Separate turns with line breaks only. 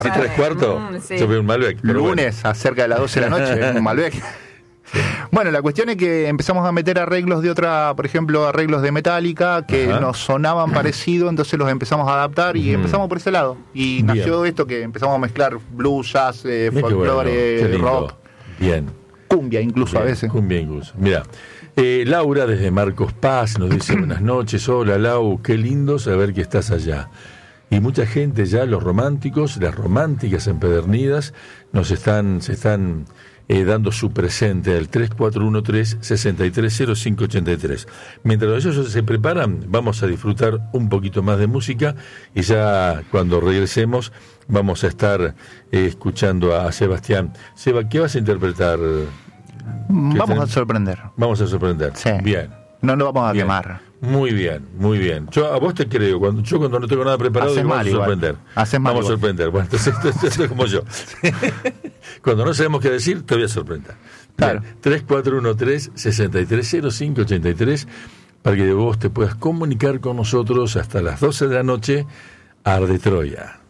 ¿Sí, 3/4?
Sí.
Yo veo un Malbec. Pero
Lunes, a cerca de las 12 de la noche, un Malbec. Bueno, la cuestión es que empezamos a meter arreglos de otra, por ejemplo, arreglos de Metallica que nos sonaban parecido, entonces los empezamos a adaptar y empezamos por ese lado. Y nació esto que empezamos a mezclar blues, jazz, folclore, rock.
Bien.
Cumbia incluso a veces.
Cumbia incluso. Mira, Laura desde Marcos Paz nos dice buenas noches. Hola Lau, qué lindo saber que estás allá. Y mucha gente ya, los románticos, las románticas empedernidas, se están dando su presente al 3413-630583. Mientras ellos se preparan, vamos a disfrutar un poquito más de música y ya cuando regresemos vamos a estar escuchando a Sebastián. Seba, ¿qué vas a interpretar?
Vamos a sorprender.
Vamos a sorprender.
Sí.
Bien.
No lo vamos a
Bien.
quemar.
Muy bien, muy bien. Yo a vos te creo, cuando no tengo nada preparado,
Haces
vamos
mal
a sorprender.
Vamos
a sorprender. Bueno, entonces esto es como yo. Cuando no sabemos qué decir, te voy a sorprender.
Claro.
3413-630583 para que vos te puedas comunicar con nosotros hasta las 12 de la noche. Arde Troya.